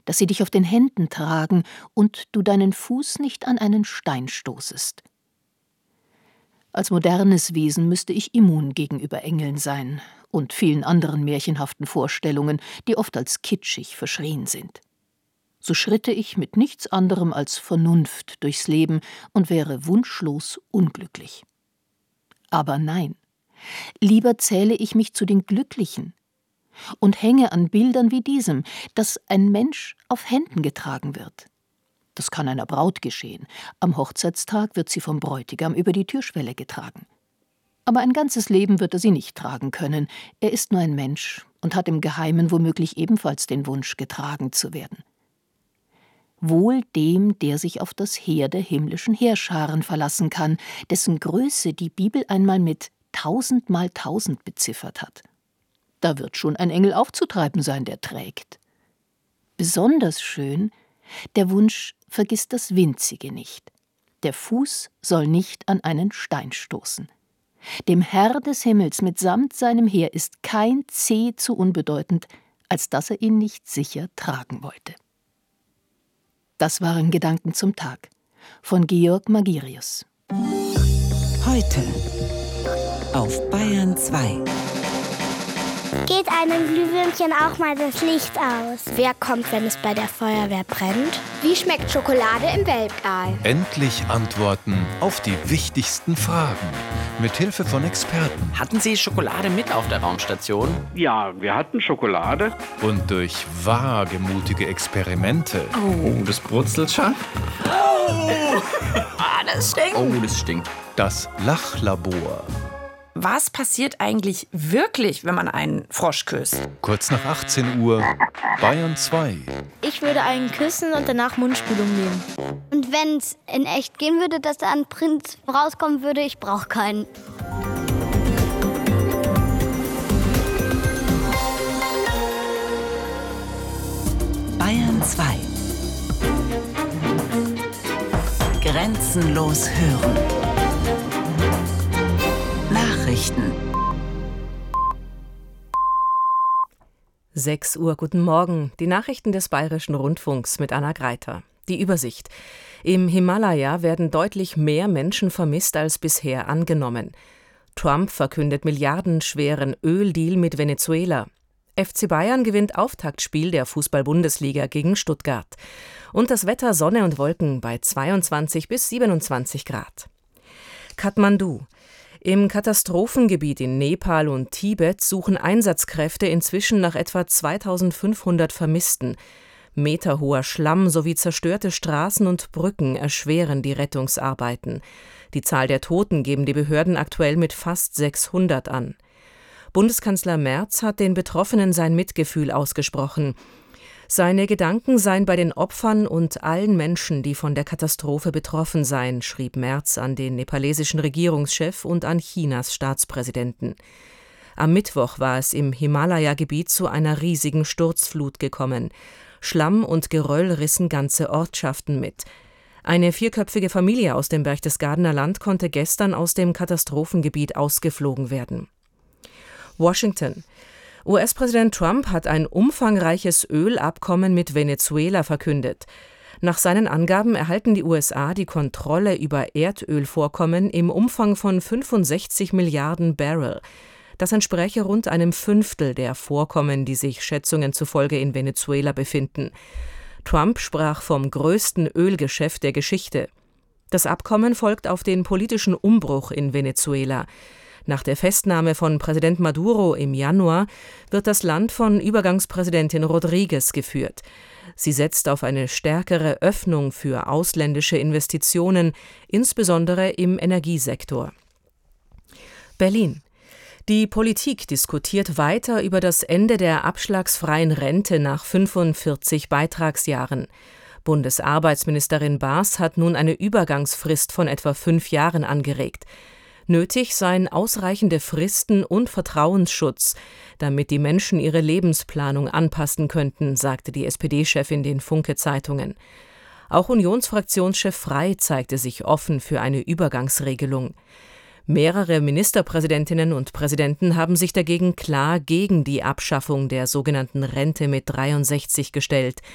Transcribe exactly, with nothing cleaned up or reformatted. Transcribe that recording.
dass sie dich auf den Händen tragen und du deinen Fuß nicht an einen Stein stoßest. Als modernes Wesen müsste ich immun gegenüber Engeln sein und vielen anderen märchenhaften Vorstellungen, die oft als kitschig verschrien sind. So schritte ich mit nichts anderem als Vernunft durchs Leben und wäre wunschlos unglücklich. Aber nein, lieber zähle ich mich zu den Glücklichen und hänge an Bildern wie diesem, dass ein Mensch auf Händen getragen wird. Das kann einer Braut geschehen. Am Hochzeitstag wird sie vom Bräutigam über die Türschwelle getragen. Aber ein ganzes Leben wird er sie nicht tragen können. Er ist nur ein Mensch und hat im Geheimen womöglich ebenfalls den Wunsch, getragen zu werden. Wohl dem, der sich auf das Heer der himmlischen Heerscharen verlassen kann, dessen Größe die Bibel einmal mit tausend mal tausend beziffert hat. Da wird schon ein Engel aufzutreiben sein, der trägt. Besonders schön, der Wunsch vergisst das Winzige nicht. Der Fuß soll nicht an einen Stein stoßen. Dem Herr des Himmels mitsamt seinem Heer ist kein Zeh zu unbedeutend, als dass er ihn nicht sicher tragen wollte. Das waren Gedanken zum Tag von Georg Magirius. Heute auf Bayern zwei. Geht einem Glühwürmchen auch mal das Licht aus? Wer kommt, wenn es bei der Feuerwehr brennt? Wie schmeckt Schokolade im Weltall? Endlich Antworten auf die wichtigsten Fragen. Mit Hilfe von Experten. Hatten Sie Schokolade mit auf der Raumstation? Ja, wir hatten Schokolade. Und durch wagemutige Experimente. Oh, das brutzelt schon. Oh, ah, das stinkt. Oh, das stinkt. Das Lachlabor. Was passiert eigentlich wirklich, wenn man einen Frosch küsst? Kurz nach achtzehn Uhr, Bayern zwei. Ich würde einen küssen und danach Mundspülung nehmen. Und wenn es in echt gehen würde, dass da ein Prinz rauskommen würde, ich brauche keinen. Bayern zwei. Grenzenlos hören. Nachrichten. sechs Uhr, guten Morgen. Die Nachrichten des Bayerischen Rundfunks mit Anna Greiter. Die Übersicht. Im Himalaya werden deutlich mehr Menschen vermisst als bisher angenommen. Trump verkündet milliardenschweren Öldeal mit Venezuela. F C Bayern gewinnt Auftaktspiel der Fußball-Bundesliga gegen Stuttgart. Und das Wetter Sonne und Wolken bei zweiundzwanzig bis siebenundzwanzig Grad. Kathmandu. Im Katastrophengebiet in Nepal und Tibet suchen Einsatzkräfte inzwischen nach etwa zweitausendfünfhundert Vermissten. Meterhoher Schlamm sowie zerstörte Straßen und Brücken erschweren die Rettungsarbeiten. Die Zahl der Toten geben die Behörden aktuell mit fast sechshundert an. Bundeskanzler Merz hat den Betroffenen sein Mitgefühl ausgesprochen. Seine Gedanken seien bei den Opfern und allen Menschen, die von der Katastrophe betroffen seien, schrieb Merz an den nepalesischen Regierungschef und an Chinas Staatspräsidenten. Am Mittwoch war es im Himalaya-Gebiet zu einer riesigen Sturzflut gekommen. Schlamm und Geröll rissen ganze Ortschaften mit. Eine vierköpfige Familie aus dem Berchtesgadener Land konnte gestern aus dem Katastrophengebiet ausgeflogen werden. Washington. U S-Präsident Trump hat ein umfangreiches Ölabkommen mit Venezuela verkündet. Nach seinen Angaben erhalten die U S A die Kontrolle über Erdölvorkommen im Umfang von fünfundsechzig Milliarden Barrel. Das entspräche rund einem Fünftel der Vorkommen, die sich Schätzungen zufolge in Venezuela befinden. Trump sprach vom größten Ölgeschäft der Geschichte. Das Abkommen folgt auf den politischen Umbruch in Venezuela. Nach der Festnahme von Präsident Maduro im Januar wird das Land von Übergangspräsidentin Rodriguez geführt. Sie setzt auf eine stärkere Öffnung für ausländische Investitionen, insbesondere im Energiesektor. Berlin. Die Politik diskutiert weiter über das Ende der abschlagsfreien Rente nach fünfundvierzig Beitragsjahren. Bundesarbeitsministerin Baas hat nun eine Übergangsfrist von etwa fünf Jahren angeregt. Nötig seien ausreichende Fristen und Vertrauensschutz, damit die Menschen ihre Lebensplanung anpassen könnten, sagte die S P D-Chefin den Funke-Zeitungen. Auch Unionsfraktionschef Frey zeigte sich offen für eine Übergangsregelung. Mehrere Ministerpräsidentinnen und Präsidenten haben sich dagegen klar gegen die Abschaffung der sogenannten Rente mit dreiundsechzig gestellt,